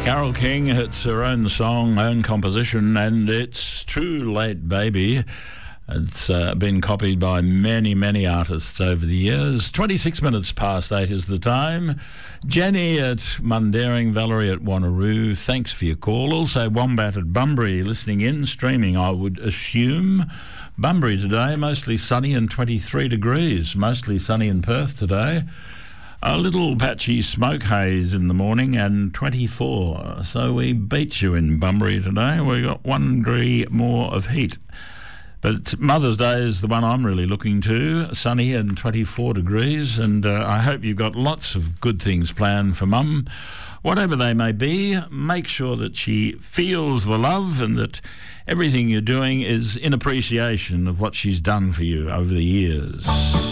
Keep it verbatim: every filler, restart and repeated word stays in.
Carole King, it's her own song, own composition, and it's Too Late Baby. It's uh, been copied by many, many artists over the years. twenty-six minutes past eight is the time. Jenny at Mundaring, Valerie at Wanneroo, thanks for your call. Also Wombat at Bunbury listening in, streaming, I would assume. Bunbury today, mostly sunny and twenty-three degrees. Mostly sunny in Perth today. A little patchy smoke haze in the morning and twenty-four. So we beat you in Bunbury today. We got one degree more of heat. But Mother's Day is the one I'm really looking to. Sunny and twenty-four degrees. And uh, I hope you've got lots of good things planned for Mum. Whatever they may be, make sure that she feels the love and that everything you're doing is in appreciation of what she's done for you over the years.